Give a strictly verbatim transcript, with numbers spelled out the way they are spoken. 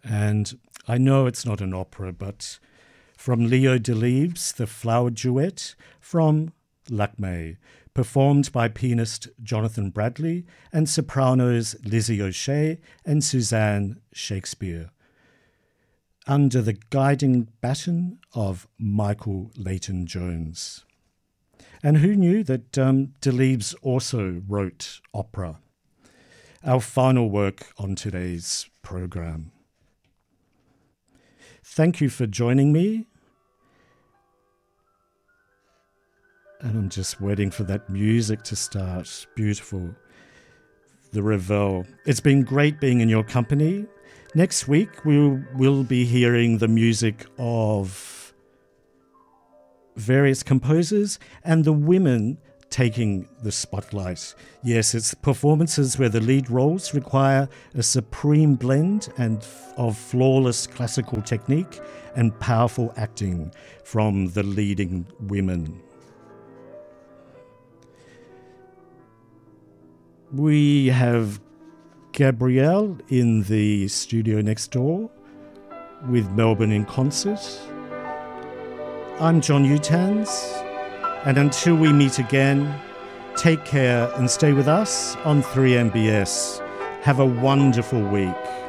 And I know it's not an opera, but from Leo Delibes, the Flower Duet from Lakme, performed by pianist Jonathan Bradley and sopranos Lizzie O'Shea and Suzanne Shakespeare, under the guiding baton of Michael Leighton Jones. And who knew that um, Delibes also wrote opera? Our final work on today's program. Thank you for joining me. And I'm just waiting for that music to start. Beautiful. The Revel. It's been great being in your company. Next week, we'll, we'll be hearing the music of various composers and the women taking the spotlight. Yes, it's performances where the lead roles require a supreme blend and of flawless classical technique and powerful acting from the leading women. We have Gabrielle in the studio next door with Melbourne in Concert. I'm John Utans, and until we meet again, take care and stay with us on three M B S. Have a wonderful week.